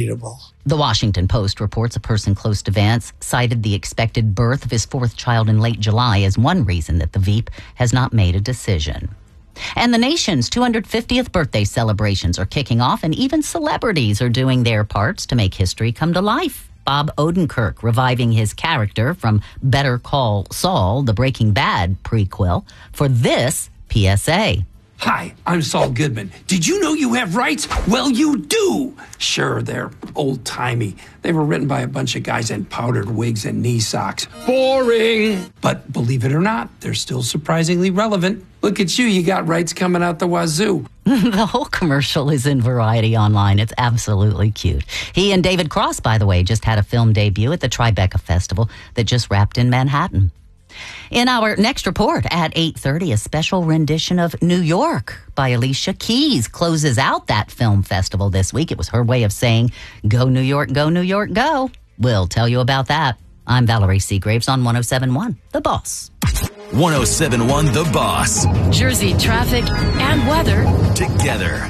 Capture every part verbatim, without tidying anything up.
unbeatable. The Washington Post reports a person close to Vance cited the expected birth of his fourth child in late July as one reason that the Veep has not made a decision. And the nation's two hundred fiftieth birthday celebrations are kicking off, and even celebrities are doing their parts to make history come to life. Bob Odenkirk reviving his character from Better Call Saul, the Breaking Bad prequel, for this P S A. Hi, I'm Saul Goodman. Did you know you have rights? Well, you do. Sure, they're old-timey. They were written by a bunch of guys in powdered wigs and knee socks. Boring. But believe it or not, they're still surprisingly relevant. Look at you, you got rights coming out the wazoo. The whole commercial is in Variety Online. It's absolutely cute. He and David Cross, by the way, just had a film debut at the Tribeca Festival that just wrapped in Manhattan. In our next report at eight thirty, a special rendition of New York by Alicia Keys closes out that film festival this week. It was her way of saying, go New York, go New York, go. We'll tell you about that. I'm Valerie Seagraves on one oh seven point one, The Boss. one oh seven point one The Boss. Jersey traffic and weather together.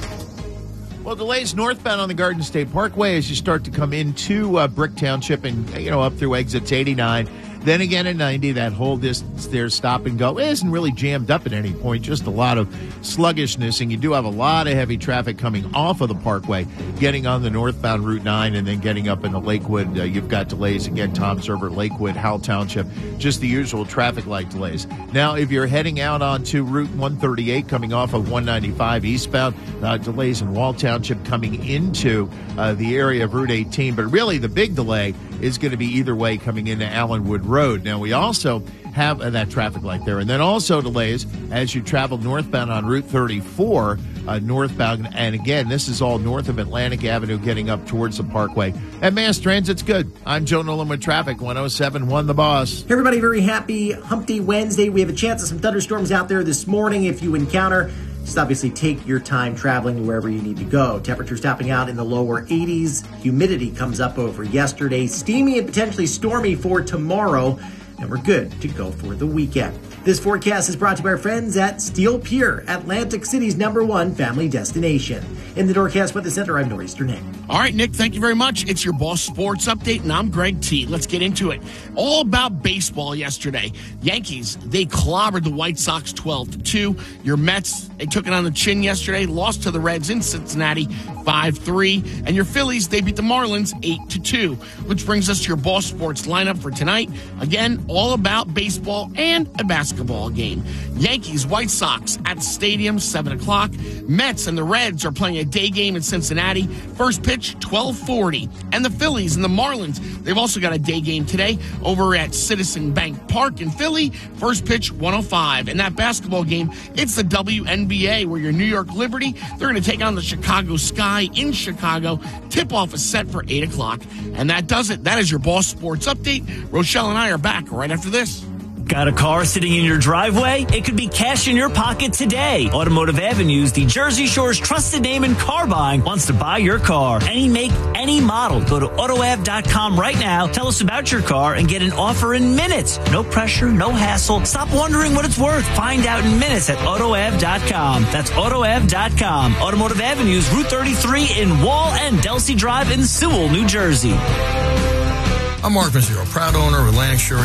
Well, delays northbound on the Garden State Parkway as you start to come into uh, Brick Township and, you know, up through exits eighty-nine. Then again at ninety, that whole distance there, stop and go, isn't really jammed up at any point, just a lot of sluggishness. And you do have a lot of heavy traffic coming off of the Parkway, getting on the northbound Route nine and then getting up into Lakewood. Uh, you've got delays again, Tom Server, Lakewood, Howell Township, just the usual traffic light delays. Now, if you're heading out onto Route one thirty-eight, coming off of one ninety-five eastbound, uh, delays in Wall Township coming into uh, the area of Route eighteen. But really, the big delay is going to be either way coming into Allenwood Road. Now, we also have uh, that traffic light there. And then also delays as you travel northbound on Route thirty-four, uh, northbound. And again, this is all north of Atlantic Avenue getting up towards the Parkway. At Mass Transit's good. I'm Joe Nolan with traffic, one oh seven point one The Boss. Hey everybody, very happy Hump Day Wednesday. We have a chance of some thunderstorms out there this morning. If you encounter, just obviously take your time traveling to wherever you need to go. Temperatures topping out in the lower eighties. Humidity comes up over yesterday. Steamy and potentially stormy for tomorrow. And we're good to go for the weekend. This forecast is brought to you by our friends at Steel Pier, Atlantic City's number one family destination. In the Norcast Weather Center, I'm Nor'easter Nick. All right, Nick, thank you very much. It's your Boss Sports Update, and I'm Greg T. Let's get into it. All about baseball yesterday. Yankees, they clobbered the White Sox twelve to two. Your Mets, they took it on the chin yesterday, lost to the Reds in Cincinnati five three. And your Phillies, they beat the Marlins eight to two, which brings us to your Boss Sports lineup for tonight. Again, all about baseball and a basketball game. Yankees, White Sox at the stadium, seven o'clock. Mets and the Reds are playing a day game in Cincinnati. First pitch, twelve forty. And the Phillies and the Marlins, they've also got a day game today over at Citizen Bank Park in Philly. First pitch, one oh five. And that basketball game, it's the W N B A, where your New York Liberty, they're going to take on the Chicago Sky in Chicago. Tip-off is set for eight o'clock. And that does it. That is your Boss Sports Update. Rochelle and I are back right after this. Got a car sitting in your driveway? It could be cash in your pocket today. Automotive Avenues, the Jersey Shore's trusted name in car buying, wants to buy your car. Any make, any model. Go to autoav dot com right now. Tell us about your car and get an offer in minutes. No pressure, no hassle. Stop wondering what it's worth. Find out in minutes at autoav dot com. That's autoav dot com. Automotive Avenues, Route thirty-three in Wall and Delsey Drive in Sewell, New Jersey. I'm Mark Mazzero, proud owner of Atlantic Shore